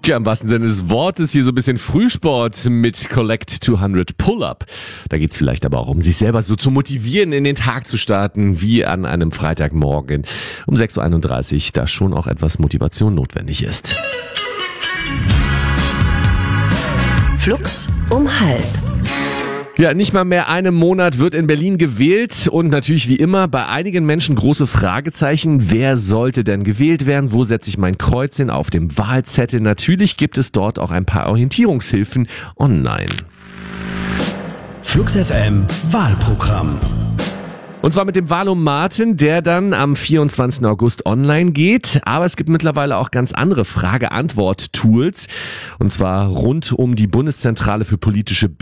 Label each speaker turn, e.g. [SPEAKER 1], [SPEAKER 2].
[SPEAKER 1] Tja, im wahrsten Sinne des Wortes hier so ein bisschen Frühsport mit Collect 200 Pull-Up. Da geht's vielleicht aber auch um sich selber so zu motivieren, in den Tag zu starten, wie an einem Freitagmorgen um 6.31 Uhr, da schon auch etwas Motivation notwendig ist.
[SPEAKER 2] Flux um 12:30.
[SPEAKER 1] Ja, nicht mal mehr einem Monat wird in Berlin gewählt und natürlich wie immer bei einigen Menschen große Fragezeichen. Wer sollte denn gewählt werden? Wo setze ich mein Kreuz hin auf dem Wahlzettel? Natürlich gibt es dort auch ein paar Orientierungshilfen online.
[SPEAKER 3] Flux FM Wahlprogramm.
[SPEAKER 1] Und zwar mit dem Wahlomaten, der dann am 24. August online geht. Aber es gibt mittlerweile auch ganz andere Frage-Antwort-Tools. Und zwar rund um die Bundeszentrale für politische